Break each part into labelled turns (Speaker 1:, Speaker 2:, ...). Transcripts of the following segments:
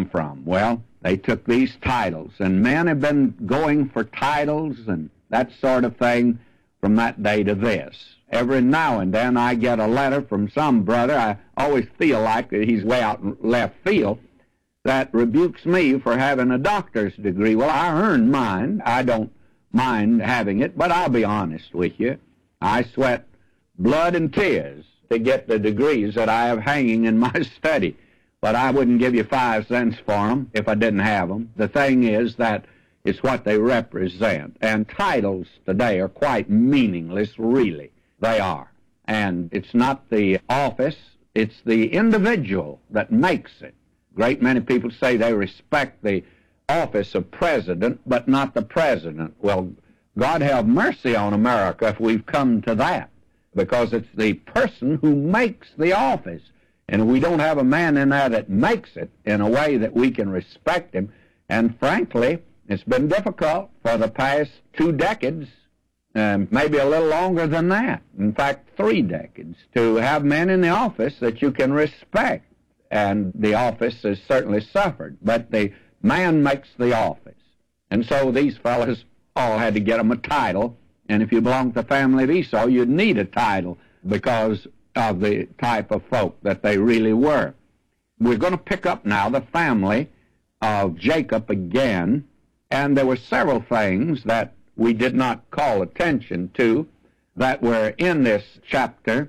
Speaker 1: come from? Well, they took these titles, and men have been going for titles and that sort of thing from that day to this. Every now and then I get a letter from some brother, I always feel like he's way out in left field, that rebukes me for having a doctor's degree. Well, I earned mine. I don't mind having it, but I'll be honest with you. I sweat blood and tears to get the degrees that I have hanging in my study, but I wouldn't give you 5 cents for them if I didn't have them. The thing is that it's what they represent, and titles today are quite meaningless, really. They are. And it's not the office, it's the individual that makes it. Great many people say they respect the office of president, but not the president. Well, God have mercy on America if we've come to that, because it's the person who makes the office. And if we don't have a man in there that makes it in a way that we can respect him, and frankly, it's been difficult for the past 2 decades, maybe a little longer than that, in fact 3 decades, to have men in the office that you can respect. And the office has certainly suffered, but the man makes the office. And so these fellows all had to get them a title, and if you belong to the family of Esau, you'd need a title because of the type of folk that they really were. We're going to pick up now the family of Jacob again, and there were several things that we did not call attention to that were in this chapter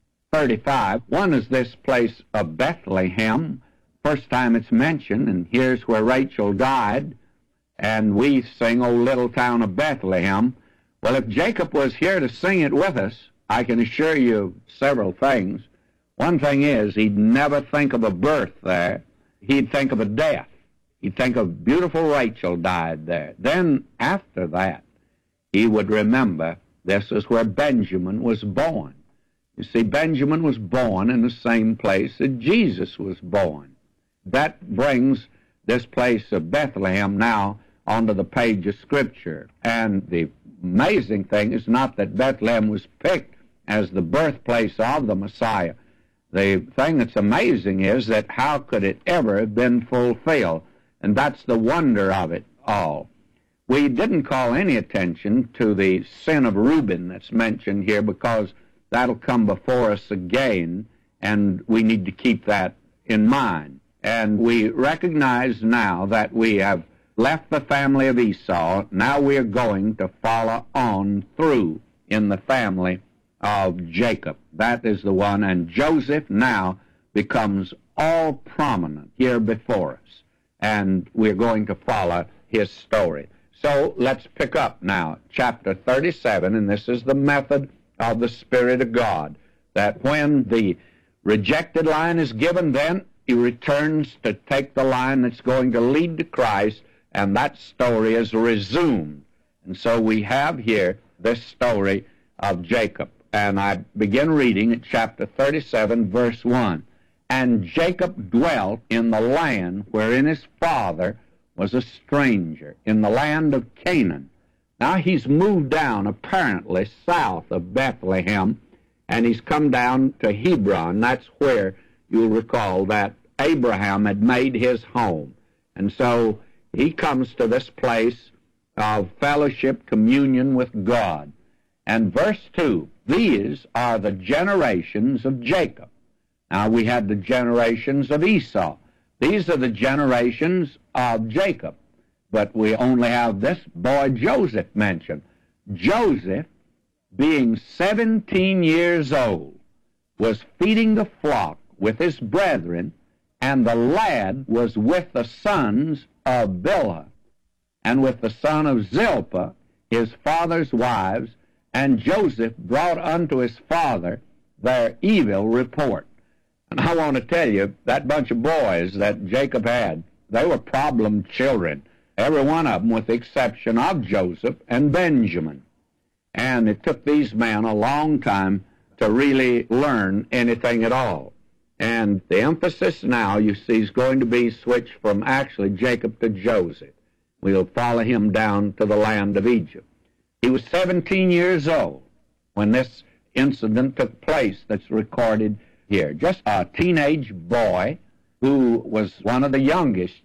Speaker 1: 35. One is this place of Bethlehem. First time it's mentioned, and here's where Rachel died, and we sing, "O Little Town of Bethlehem." Well, if Jacob was here to sing it with us, I can assure you several things. One thing is, he'd never think of a birth there. He'd think of a death. He'd think of beautiful Rachel died there. Then, after that, he would remember this is where Benjamin was born. You see, Benjamin was born in the same place that Jesus was born. That brings this place of Bethlehem now onto the page of Scripture. And the amazing thing is not that Bethlehem was picked as the birthplace of the Messiah. The thing that's amazing is that how could it ever have been fulfilled? And that's the wonder of it all. We didn't call any attention to the sin of Reuben that's mentioned here because that'll come before us again, and we need to keep that in mind. And we recognize now that we have left the family of Esau. Now we are going to follow on through in the family of Jacob. That is the one, and Joseph now becomes all prominent here before us, and we're going to follow his story. So let's pick up now, chapter 37, and this is the method of the Spirit of God, that when the rejected line is given, then he returns to take the line that's going to lead to Christ, and that story is resumed. And so we have here this story of Jacob. And I begin reading at chapter 37, verse 1. And Jacob dwelt in the land wherein his father was a stranger, in the land of Canaan. Now he's moved down, apparently, south of Bethlehem, and he's come down to Hebron. That's where you'll recall that Abraham had made his home. And so he comes to this place of fellowship, communion with God. And verse 2, these are the generations of Jacob. Now we had the generations of Esau. These are the generations of Jacob. But we only have this boy Joseph mentioned. Joseph, being 17 years old, was feeding the flock with his brethren, and the lad was with the sons of Bilhah, and with the son of Zilpah, his father's wives, and Joseph brought unto his father their evil report. And I want to tell you, that bunch of boys that Jacob had, they were problem children. Every one of them, with the exception of Joseph and Benjamin. And it took these men a long time to really learn anything at all. And the emphasis now, you see, is going to be switched from actually Jacob to Joseph. We'll follow him down to the land of Egypt. He was 17 years old when this incident took place that's recorded here. Just a teenage boy who was one of the youngest